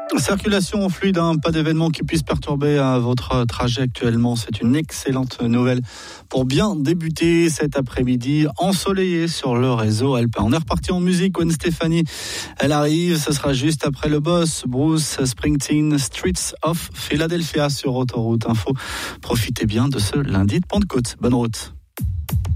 Circulation fluide, pas d'événement qui puisse perturber votre trajet actuellement. C'est une excellente nouvelle pour bien débuter cet après-midi ensoleillé sur le réseau alpin. On est reparti en musique. Gwen Stefani, elle arrive. Ce sera juste après le boss. Bruce Springsteen, Streets of Philadelphia sur Autoroute Info. Profitez bien de ce lundi de Pentecôte. Bonne route.